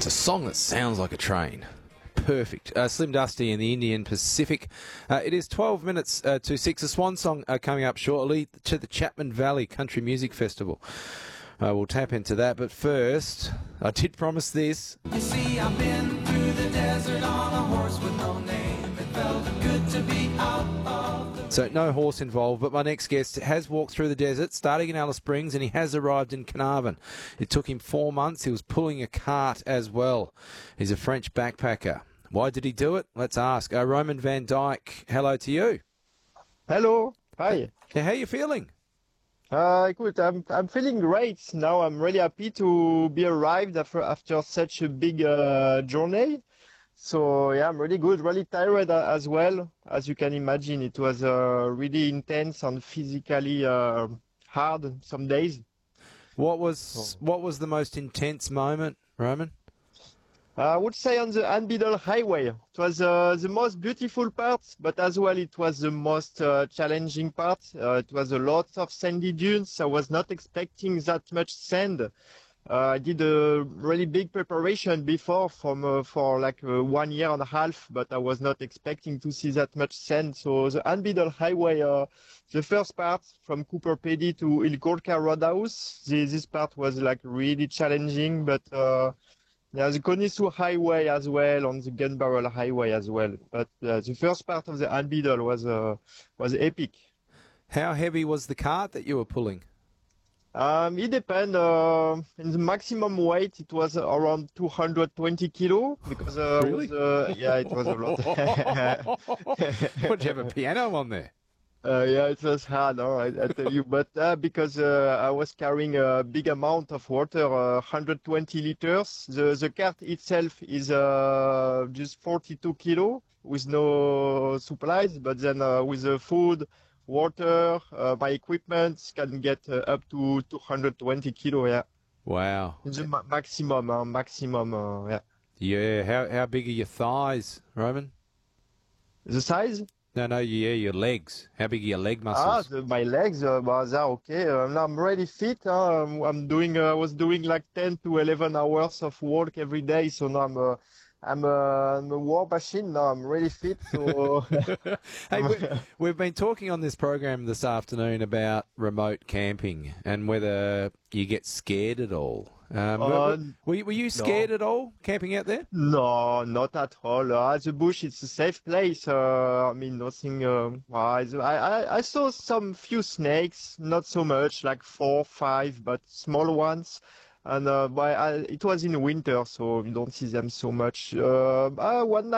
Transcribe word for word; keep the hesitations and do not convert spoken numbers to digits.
A song that sounds like a train. Perfect. Uh, Slim Dusty in the Indian Pacific. Uh, it is twelve minutes uh, to six. A swan song uh, coming up shortly to the Chapman Valley Country Music Festival. Uh, we'll tap into that, but first, I did promise this. You see, I've been through the desert on a horse with no name. It felt good to be out of the... So no horse involved, but my next guest has walked through the desert, starting in Alice Springs, and he has arrived in Carnarvon. It took him four months. He was pulling a cart as well. He's a French backpacker. Why did he do it? Let's ask. Uh, Roman Van Dyke, hello to you. Hello. Hi. Yeah, how are you feeling? Uh, good. I'm I'm feeling great now. I'm really happy to be arrived after after such a big uh, journey. So yeah, I'm really good. Really tired uh, as well. As you can imagine, it was uh, really intense and physically uh, hard some days. What was what was the most intense moment, Roman? I would say on the Anbidal Highway. It was uh, the most beautiful part, but as well it was the most uh, challenging part. Uh, it was a lot of sandy dunes. I was not expecting that much sand. Uh, I did a really big preparation before from uh, for like uh, one year and a half, but I was not expecting to see that much sand. So the Anbidal Highway, uh, the first part from Cooper Pedy to Il Gorka Roadhouse, this, this part was like really challenging, but uh, yeah, the Konisu Highway as well, on the Gun Barrel Highway as well. But uh, the first part of the Anbidal was uh, was epic. How heavy was the cart that you were pulling? Um, it depends. Uh, in the maximum weight, it was around two hundred twenty kilo because uh, Really? was, uh, yeah, it was a lot. Would you have a piano on there? Uh, yeah, it was hard, no, I, I tell you. But uh, because uh, I was carrying a big amount of water, uh, one hundred twenty liters. The the cart itself is uh, just forty-two kilo with no supplies. But then uh, with the food, water, uh, my equipment can get uh, up to two hundred twenty kilo. Yeah, Wow. the ma- maximum, uh, maximum. Uh, yeah. Yeah. How how big are your thighs, Roman? The size? No, no. Yeah, your legs. How big are your leg Ah, muscles? the, my legs, uh, well, they're okay. Uh, I'm really fit. Huh? I'm, I'm doing. Uh, I was doing like ten to eleven hours of work every day. So now I'm. Uh, I'm, uh, I'm a war machine now. I'm really fit. So. Hey, we, we've been talking on this program this afternoon about remote camping and whether you get scared at all. Um, Uh, were, were, you- were you scared at all camping out there? No, not at all. Uh, the bush, it's a safe place. Uh, I mean, nothing. Uh, I, I, I saw some few snakes, not so much, like four, five, but small ones. And uh, but I, it was in winter, so you don't see them so much. Uh, uh, one night.